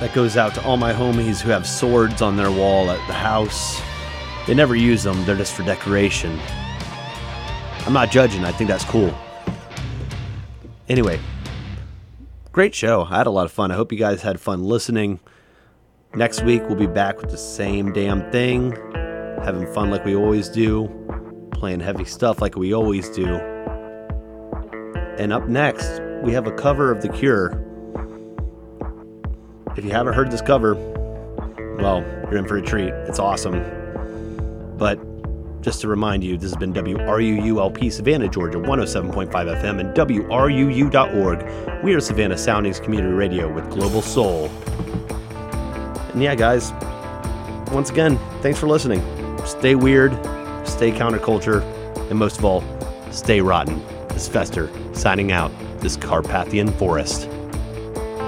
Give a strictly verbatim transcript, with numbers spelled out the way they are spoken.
That goes out to all my homies who have swords on their wall at the house. They never use them, they're just for decoration. I'm not judging, I think that's cool. Anyway, great show. I had a lot of fun. I hope you guys had fun listening. Next week, we'll be back with the same damn thing. Having fun like we always do. Playing heavy stuff like we always do. And up next, we have a cover of The Cure. If you haven't heard this cover, well, you're in for a treat. It's awesome. But just to remind you, this has been W R U U L P Savannah, Georgia, one oh seven point five F M and W R U U dot org. We are Savannah Soundings Community Radio with Global Soul. And yeah, guys, once again, thanks for listening. Stay weird, stay counterculture, and most of all, stay rotten. This is Fester, signing out this Carpathian forest.